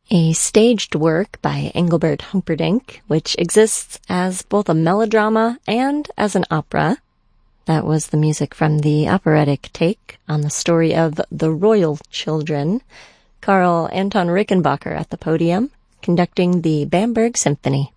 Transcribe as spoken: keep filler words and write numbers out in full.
a staged work by Engelbert Humperdinck, which exists as both a melodrama and as an opera. That was the music from the operatic take on the story of The Royal Children. Karl Anton Rickenbacker at the podium, conducting the Bamberg Symphony.